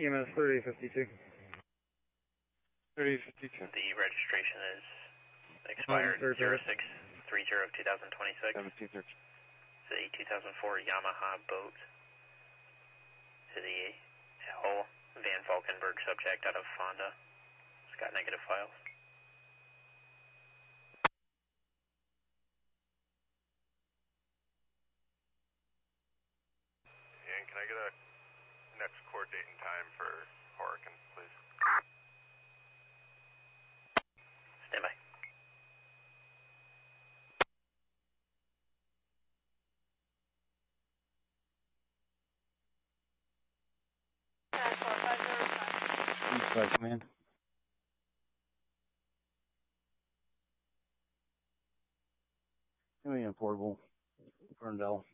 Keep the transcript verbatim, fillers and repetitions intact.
E M S thirty fifty-two. thirty fifty-two. The registration is expired zero six three zero two thousand twenty-six. seventeen thirteen. It's a two thousand four Yamaha boat. To the L Van Valkenburg subject out of Fonda. It's got negative files. And can I get a next court date and time for Horican, please? Stand by. Sorry, command. Give me a portable Ferndale.